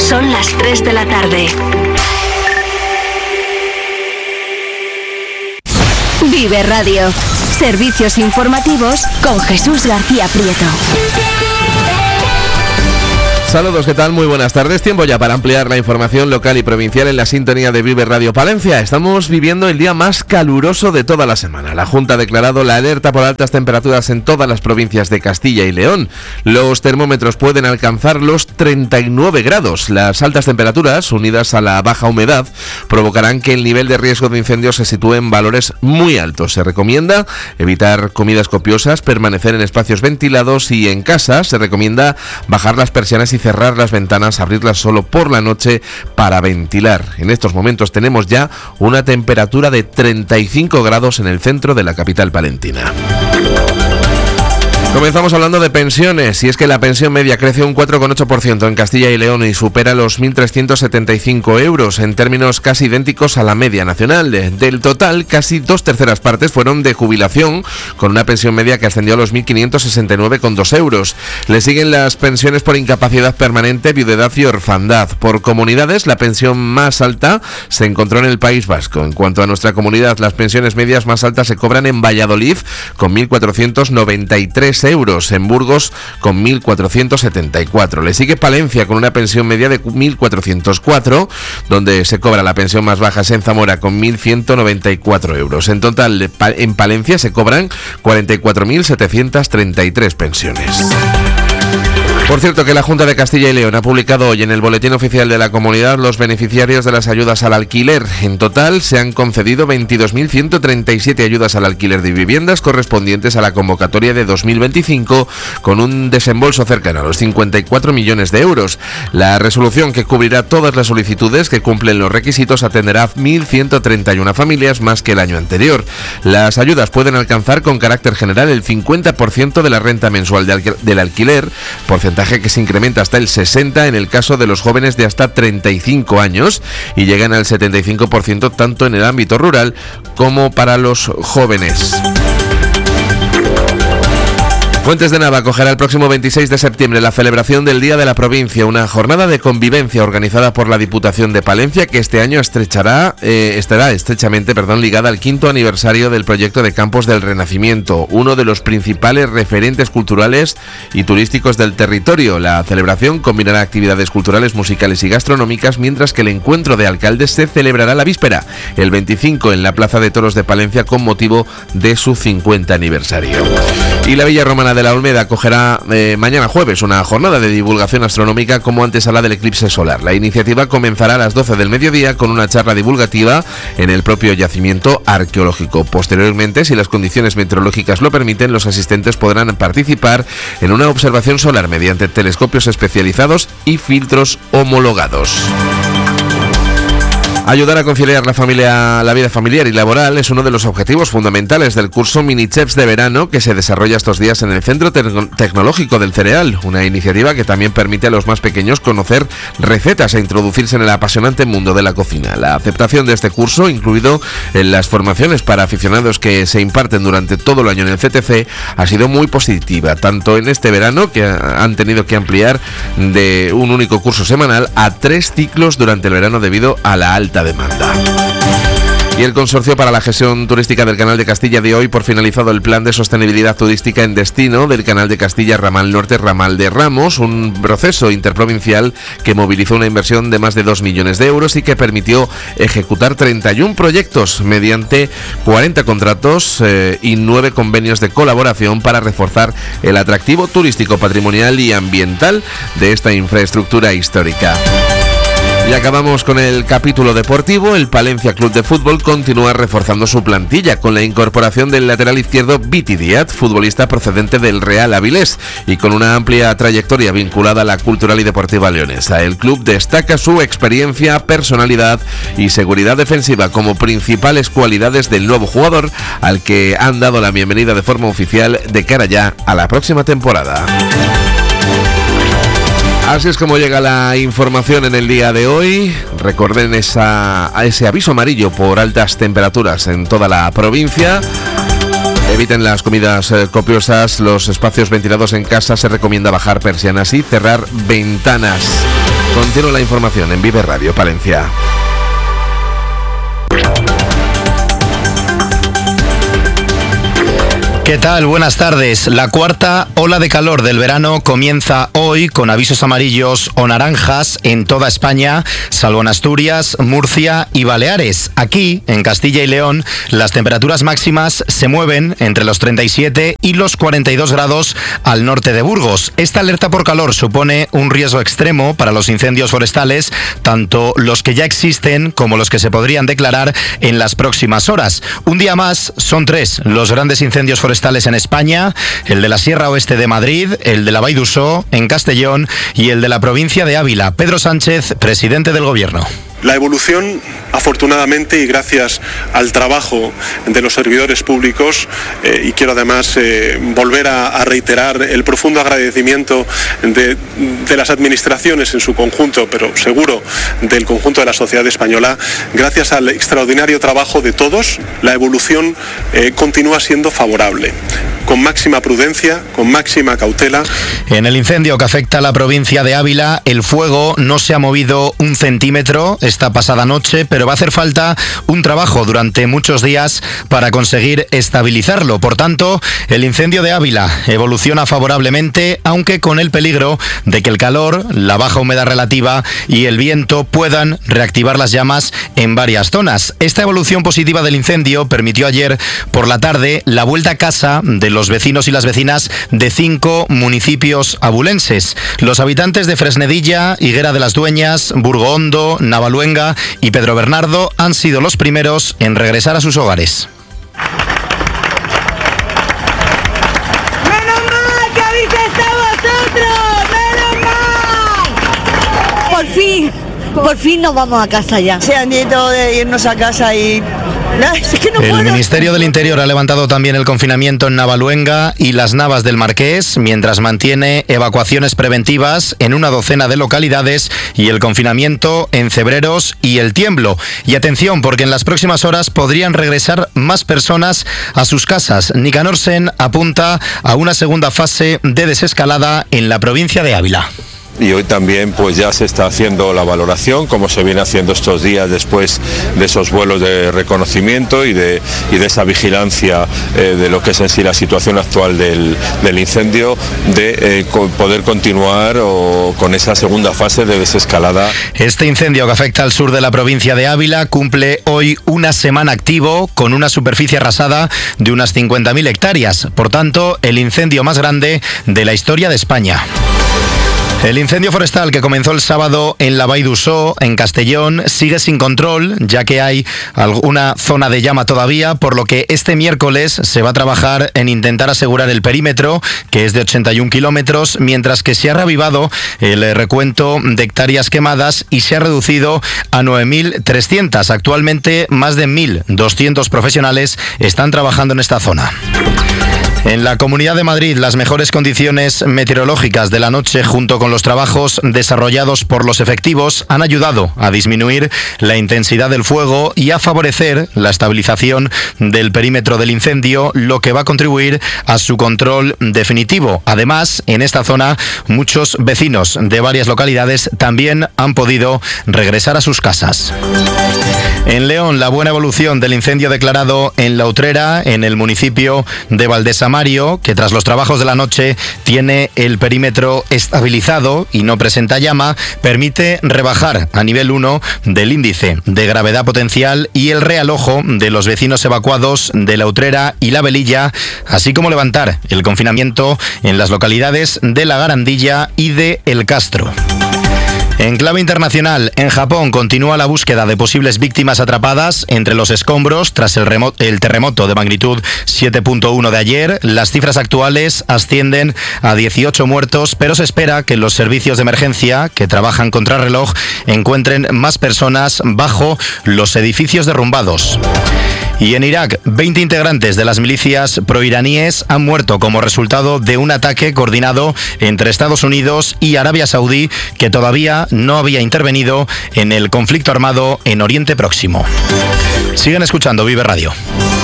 Son las 3 de la tarde. Vive Radio. Servicios informativos con Jesús García Prieto. Saludos, ¿qué tal? Muy buenas tardes. Tiempo ya para ampliar la información local y provincial en la sintonía de Vive Radio Palencia. Estamos viviendo el día más caluroso de toda la semana. La Junta ha declarado la alerta por altas temperaturas en todas las provincias de Castilla y León. Los termómetros pueden alcanzar los 39 grados. Las altas temperaturas, unidas a la baja humedad, provocarán que el nivel de riesgo de incendios se sitúe en valores muy altos. Se recomienda evitar comidas copiosas, permanecer en espacios ventilados y en casa se recomienda bajar las persianas y cerrar las ventanas, abrirlas solo por la noche para ventilar. En estos momentos tenemos ya una temperatura de 35 grados en el centro de la capital palentina. Comenzamos hablando de pensiones, y es que la pensión media crece un 4,8% en Castilla y León y supera los 1.375 euros, en términos casi idénticos a la media nacional. Del total, casi 2/3 partes fueron de jubilación, con una pensión media que ascendió a los 1.569,2 euros. Le siguen las pensiones por incapacidad permanente, viudedad y orfandad. Por comunidades, la pensión más alta se encontró en el País Vasco. En cuanto a nuestra comunidad, las pensiones medias más altas se cobran en Valladolid, con 1.493 euros, en Burgos con 1.474. Le sigue Palencia con una pensión media de 1.404, donde se cobra la pensión más baja es en Zamora con 1.194 euros. En total, en Palencia se cobran 44.733 pensiones. Por cierto, que la Junta de Castilla y León ha publicado hoy en el Boletín Oficial de la Comunidad los beneficiarios de las ayudas al alquiler. En total se han concedido 22.137 ayudas al alquiler de viviendas correspondientes a la convocatoria de 2025, con un desembolso cercano a los 54 millones de euros. La resolución, que cubrirá todas las solicitudes que cumplen los requisitos, atenderá a 1.131 familias más que el año anterior. Las ayudas pueden alcanzar con carácter general el 50% de la renta mensual del alquiler, porcentaje que se incrementa hasta el 60% en el caso de los jóvenes de hasta 35 años y llegan al 75% tanto en el ámbito rural como para los jóvenes. Fuentes de Nava acogerá el próximo 26 de septiembre la celebración del Día de la Provincia, una jornada de convivencia organizada por la Diputación de Palencia, que este año estará estrechamente ligada al 5º aniversario del proyecto de Campos del Renacimiento, uno de los principales referentes culturales y turísticos del territorio. La celebración combinará actividades culturales, musicales y gastronómicas, mientras que el encuentro de alcaldes se celebrará la víspera, el 25, en la Plaza de Toros de Palencia, con motivo de su 50 aniversario. Y la Villa Romana de la Olmeda acogerá mañana jueves una jornada de divulgación astronómica como antesala del eclipse solar. La iniciativa comenzará a las 12 del mediodía con una charla divulgativa en el propio yacimiento arqueológico. Posteriormente, si las condiciones meteorológicas lo permiten, los asistentes podrán participar en una observación solar mediante telescopios especializados y filtros homologados. Ayudar a conciliar la vida familiar y laboral es uno de los objetivos fundamentales del curso Mini Chefs de verano que se desarrolla estos días en el Centro Tecnológico del Cereal, una iniciativa que también permite a los más pequeños conocer recetas e introducirse en el apasionante mundo de la cocina. La aceptación de este curso, incluido en las formaciones para aficionados que se imparten durante todo el año en el CTC, ha sido muy positiva, tanto en este verano, que han tenido que ampliar de un único curso semanal a 3 ciclos durante el verano debido a la alta demanda. Y el Consorcio para la Gestión Turística del Canal de Castilla dio hoy por finalizado el Plan de Sostenibilidad Turística en Destino del Canal de Castilla Ramal Norte Ramal de Ramos, un proceso interprovincial que movilizó una inversión de más de 2 millones de euros y que permitió ejecutar 31 proyectos mediante 40 contratos y 9 convenios de colaboración para reforzar el atractivo turístico, patrimonial y ambiental de esta infraestructura histórica. Y acabamos con el capítulo deportivo. El Palencia Club de Fútbol continúa reforzando su plantilla con la incorporación del lateral izquierdo Viti Díaz, futbolista procedente del Real Avilés y con una amplia trayectoria vinculada a la cultural y deportiva leonesa. El club destaca su experiencia, personalidad y seguridad defensiva como principales cualidades del nuevo jugador, al que han dado la bienvenida de forma oficial de cara ya a la próxima temporada. Así es como llega la información en el día de hoy. Recuerden ese aviso amarillo por altas temperaturas en toda la provincia. Eviten las comidas copiosas, los espacios ventilados en casa. Se recomienda bajar persianas y cerrar ventanas. Continúa la información en Vive Radio Palencia. ¿Qué tal? Buenas tardes. La cuarta ola de calor del verano comienza hoy con avisos amarillos o naranjas en toda España, salvo en Asturias, Murcia y Baleares. Aquí, en Castilla y León, las temperaturas máximas se mueven entre los 37 y los 42 grados al norte de Burgos. Esta alerta por calor supone un riesgo extremo para los incendios forestales, tanto los que ya existen como los que se podrían declarar en las próximas horas. Un día más, son 3 los grandes incendios forestales en España: el de la Sierra Oeste de Madrid, el de la Vall d'Uixó en Castellón y el de la provincia de Ávila. Pedro Sánchez, presidente del Gobierno. La evolución, afortunadamente, y gracias al trabajo de los servidores públicos, y quiero además volver a reiterar el profundo agradecimiento de las administraciones en su conjunto, pero seguro del conjunto de la sociedad española, gracias al extraordinario trabajo de todos, la evolución continúa siendo favorable, con máxima prudencia, con máxima cautela. En el incendio que afecta a la provincia de Ávila, el fuego no se ha movido un centímetro esta pasada noche, pero va a hacer falta un trabajo durante muchos días para conseguir estabilizarlo. Por tanto, el incendio de Ávila evoluciona favorablemente, aunque con el peligro de que el calor, la baja humedad relativa y el viento puedan reactivar las llamas en varias zonas. Esta evolución positiva del incendio permitió ayer por la tarde la vuelta a casa de los vecinos y las vecinas de 5 municipios abulenses. Los habitantes de Fresnedilla, Higuera de las Dueñas, Burgohondo, Navaluenga y Pedro Bernardo han sido los primeros en regresar a sus hogares. ¡Menos mal que habéis estado vosotros! ¡Menos mal! Por fin nos vamos a casa ya. Se han ido de irnos a casa y... El Ministerio del Interior ha levantado también el confinamiento en Navaluenga y las Navas del Marqués, mientras mantiene evacuaciones preventivas en una docena de localidades y el confinamiento en Cebreros y El Tiemblo. Y atención, porque en las próximas horas podrían regresar más personas a sus casas. Nicanor Sen apunta a una segunda fase de desescalada en la provincia de Ávila. Y hoy también pues ya se está haciendo la valoración, como se viene haciendo estos días después de esos vuelos de reconocimiento y de esa vigilancia de lo que es en sí la situación actual del incendio, de poder continuar con esa segunda fase de desescalada. Este incendio que afecta al sur de la provincia de Ávila cumple hoy una semana activo, con una superficie arrasada de unas 50.000 hectáreas. Por tanto, el incendio más grande de la historia de España. El incendio forestal que comenzó el sábado en la Vall d'Uixó, en Castellón, sigue sin control, ya que hay alguna zona de llama todavía, por lo que este miércoles se va a trabajar en intentar asegurar el perímetro, que es de 81 kilómetros, mientras que se ha reavivado el recuento de hectáreas quemadas y se ha reducido a 9.300. Actualmente, más de 1.200 profesionales están trabajando en esta zona. En la Comunidad de Madrid, las mejores condiciones meteorológicas de la noche, junto con los trabajos desarrollados por los efectivos, han ayudado a disminuir la intensidad del fuego y a favorecer la estabilización del perímetro del incendio, lo que va a contribuir a su control definitivo. Además, en esta zona, muchos vecinos de varias localidades también han podido regresar a sus casas. En León, la buena evolución del incendio declarado en La Utrera, en el municipio de Valdesamario, que tras los trabajos de la noche tiene el perímetro estabilizado y no presenta llama, permite rebajar a nivel 1 del índice de gravedad potencial y el realojo de los vecinos evacuados de La Utrera y La Velilla, así como levantar el confinamiento en las localidades de La Garandilla y de El Castro. En clave internacional, en Japón continúa la búsqueda de posibles víctimas atrapadas entre los escombros tras el terremoto de magnitud 7.1 de ayer. Las cifras actuales ascienden a 18 muertos, pero se espera que los servicios de emergencia que trabajan contrarreloj encuentren más personas bajo los edificios derrumbados. Y en Irak, 20 integrantes de las milicias proiraníes han muerto como resultado de un ataque coordinado entre Estados Unidos y Arabia Saudí, que todavía no había intervenido en el conflicto armado en Oriente Próximo. Siguen escuchando Vive Radio.